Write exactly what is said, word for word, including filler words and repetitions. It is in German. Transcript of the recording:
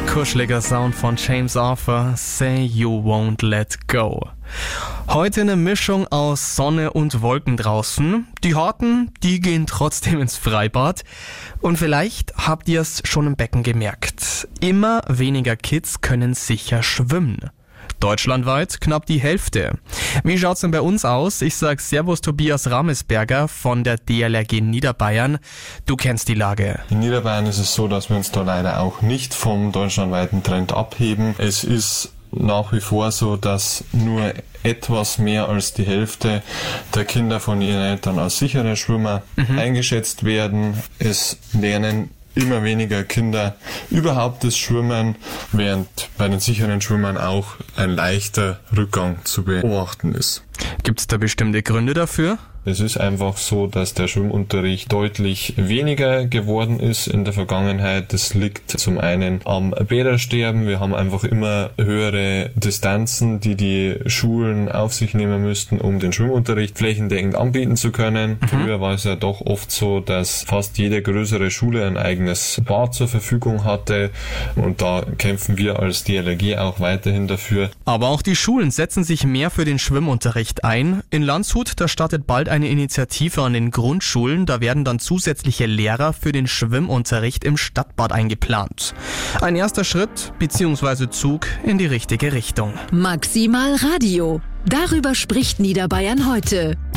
Kuscheliger Sound von James Arthur, Say You Won't Let Go. Heute eine Mischung aus Sonne und Wolken draußen. Die Harten, die gehen trotzdem ins Freibad. Und vielleicht habt ihr es schon im Becken gemerkt. Immer weniger Kids können sicher schwimmen. Deutschlandweit knapp die Hälfte. Wie schaut's denn bei uns aus? Ich sag Servus Tobias Ramesberger von der D L R G Niederbayern. Du kennst die Lage. In Niederbayern ist es so, dass wir uns da leider auch nicht vom deutschlandweiten Trend abheben. Es ist nach wie vor so, dass nur etwas mehr als die Hälfte der Kinder von ihren Eltern als sichere Schwimmer mhm. eingeschätzt werden. Es lernen immer weniger Kinder überhaupt das Schwimmen, während bei den sicheren Schwimmern auch ein leichter Rückgang zu beobachten ist. Gibt es da bestimmte Gründe dafür? Es ist einfach so, dass der Schwimmunterricht deutlich weniger geworden ist in der Vergangenheit. Das liegt zum einen am Bädersterben. Wir haben einfach immer höhere Distanzen, die die Schulen auf sich nehmen müssten, um den Schwimmunterricht flächendeckend anbieten zu können. Mhm. Früher war es ja doch oft so, dass fast jede größere Schule ein eigenes Bad zur Verfügung hatte. Und da kämpfen wir als D L R G auch weiterhin dafür. Aber auch die Schulen setzen sich mehr für den Schwimmunterricht ein. In Landshut, da startet bald eine Initiative an den Grundschulen. Da werden dann zusätzliche Lehrer für den Schwimmunterricht im Stadtbad eingeplant. Ein erster Schritt bzw. Zug in die richtige Richtung. Maximal Radio. Darüber spricht Niederbayern heute.